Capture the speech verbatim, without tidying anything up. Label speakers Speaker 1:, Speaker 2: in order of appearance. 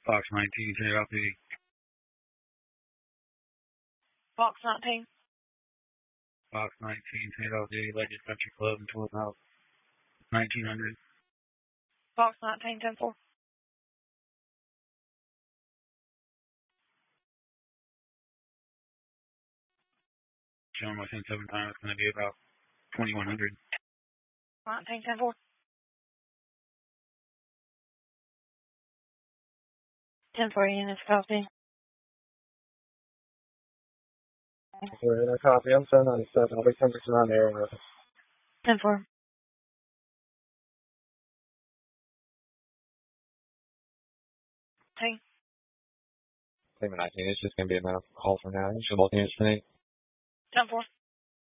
Speaker 1: Fox nineteen, ten L P.
Speaker 2: Fox nineteen.
Speaker 1: Fox nineteen, ten L P, Legend Country Club in twelve House, nineteen hundred.
Speaker 2: Fox nineteen, ten four.
Speaker 1: Showing my ten seven time, it's going to be about twenty-one hundred.
Speaker 2: nineteen, ten four. ten four units, copy.
Speaker 3: We're in a copy. I'm seven ninety-seven. I'll be coming around the area.
Speaker 2: ten four. Hey.
Speaker 3: Payment nineteen. It's just going to be a medical call for now. You should look in it tonight.
Speaker 2: ten four.